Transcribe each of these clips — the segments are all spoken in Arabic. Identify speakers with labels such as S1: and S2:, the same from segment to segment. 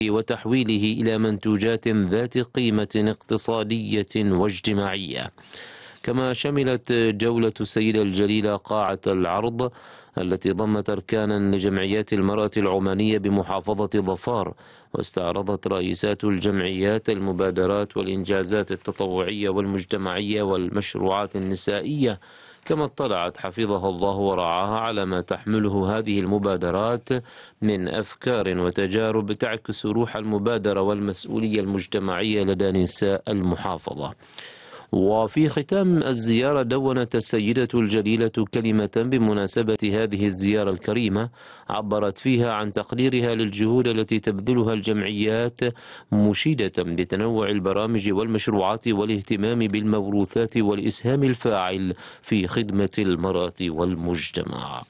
S1: وتحويله إلى منتوجات ذات قيمة اقتصادية واجتماعية. كما شملت جولة السيدة الجليلة قاعة العرض التي ضمت أركانا لجمعيات المرأة العمانية بمحافظة ظفار، واستعرضت رئيسات الجمعيات المبادرات والإنجازات التطوعية والمجتمعية والمشروعات النسائية. كما اطلعت حفظها الله ورعاها على ما تحمله هذه المبادرات من أفكار وتجارب تعكس روح المبادرة والمسؤولية المجتمعية لدى نساء المحافظة. وفي ختام الزيارة دونت السيدة الجليلة كلمة بمناسبة هذه الزيارة الكريمة، عبرت فيها عن تقديرها للجهود التي تبذلها الجمعيات، مشيدة بتنوع البرامج والمشروعات والاهتمام بالموروثات والإسهام الفاعل في خدمة المرأة والمجتمع.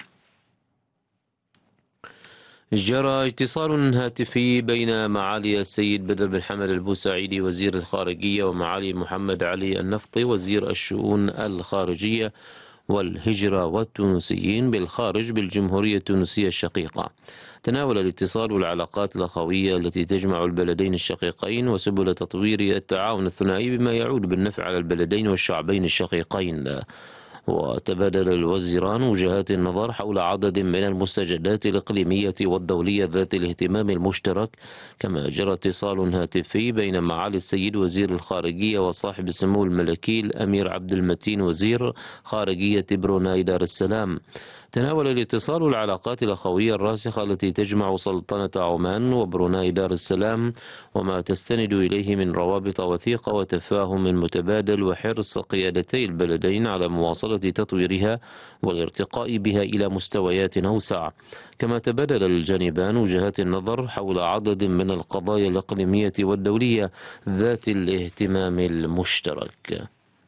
S1: جرى اتصال هاتفي بين معالي السيد بدر بن حمد البوسعيدي وزير الخارجية ومعالي محمد علي النفطي وزير الشؤون الخارجية والهجرة والتونسيين بالخارج بالجمهورية التونسية الشقيقة. تناول الاتصال العلاقات الأخوية التي تجمع البلدين الشقيقين وسبل تطوير التعاون الثنائي بما يعود بالنفع على البلدين والشعبين الشقيقين. وتبادل الوزيران وجهات النظر حول عدد من المستجدات الإقليمية والدولية ذات الاهتمام المشترك. كما جرى اتصال هاتفي بين معالي السيد وزير الخارجية وصاحب السمو الملكي الأمير عبد المتين وزير خارجية بروناي دار السلام. تناول الاتصال العلاقات الأخوية الراسخة التي تجمع سلطنة عمان وبروناي دار السلام وما تستند إليه من روابط وثيقة وتفاهم متبادل وحرص قيادتي البلدين على مواصلة تطويرها والارتقاء بها إلى مستويات أوسع. كما تبادل الجانبان وجهات النظر حول عدد من القضايا الإقليمية والدولية ذات الاهتمام المشترك.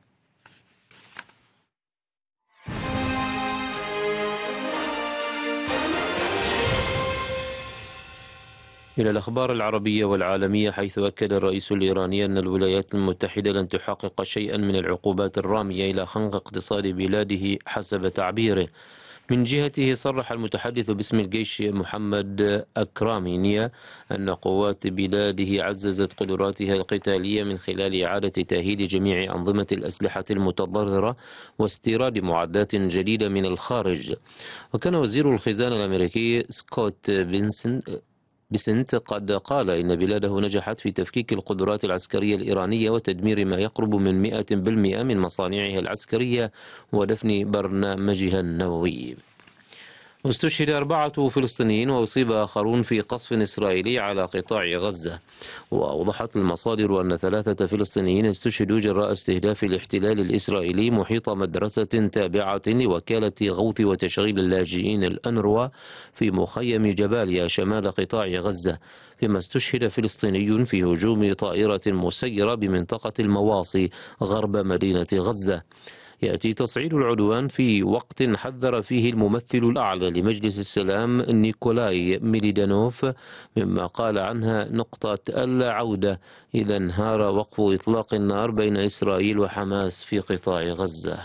S1: إلى الأخبار العربية والعالمية، حيث أكد الرئيس الإيراني أن الولايات المتحدة لن تحقق شيئا من العقوبات الرامية إلى خنق اقتصاد بلاده حسب تعبيره. من جهته صرح المتحدث باسم الجيش محمد أكرامينيا أن قوات بلاده عززت قدراتها القتالية من خلال إعادة تأهيل جميع أنظمة الأسلحة المتضررة واستيراد معدات جديدة من الخارج. وكان وزير الخزانة الأمريكي سكوت بسنت قد قال إن بلاده نجحت في تفكيك القدرات العسكرية الإيرانية وتدمير ما يقرب من 100% من مصانعها العسكرية ودفن برنامجها النووي. استشهد 4 فلسطينيين وأصيب آخرون في قصف إسرائيلي على قطاع غزة. وأوضحت المصادر أن 3 فلسطينيين استشهدوا جراء استهداف الاحتلال الإسرائيلي محيط مدرسة تابعة لوكالة غوث وتشغيل اللاجئين الأنروا في مخيم جباليا شمال قطاع غزة، فيما استشهد فلسطيني في هجوم طائرة مسيرة بمنطقة المواصي غرب مدينة غزة. يأتي تصعيد العدوان في وقت حذر فيه الممثل الأعلى لمجلس السلام نيكولاي ميليدانوف مما قال عنها نقطة اللا عودة إذا انهار وقف إطلاق النار بين إسرائيل وحماس في قطاع غزة.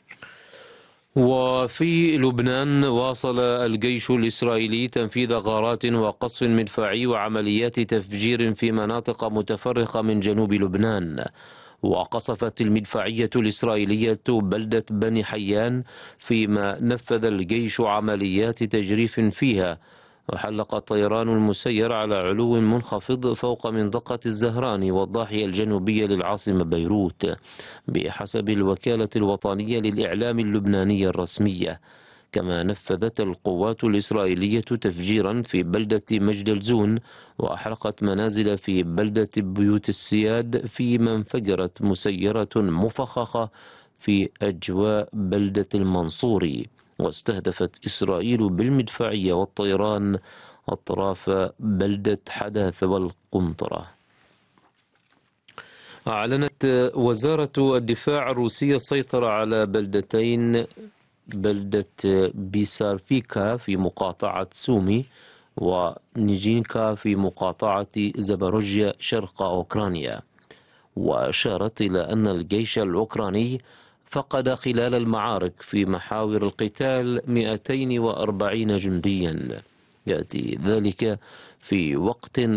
S1: وفي لبنان واصل الجيش الإسرائيلي تنفيذ غارات وقصف مدفعي وعمليات تفجير في مناطق متفرقة من جنوب لبنان. وقصفت المدفعية الإسرائيلية بلدة بني حيان فيما نفذ الجيش عمليات تجريف فيها. وحلق الطيران المسير على علو منخفض فوق منطقة الزهراني والضاحية الجنوبية للعاصمة بيروت بحسب الوكالة الوطنية للإعلام اللبنانية الرسمية. كما نفذت القوات الإسرائيلية تفجيرا في بلدة مجد الزون وأحرقت منازل في بلدة بيوت السياد، فيما انفجرت مسيرة مفخخة في أجواء بلدة المنصوري. واستهدفت إسرائيل بالمدفعية والطيران أطراف بلدة حداث والقنطرة. أعلنت وزارة الدفاع الروسية السيطرة على بلدتين، بلدة بيسارفيكا في مقاطعة سومي ونيجينكا في مقاطعة زاباروجيا شرق أوكرانيا. وأشارت إلى أن الجيش الأوكراني فقد خلال المعارك في محاور القتال 240 جنديا. يأتي ذلك في وقت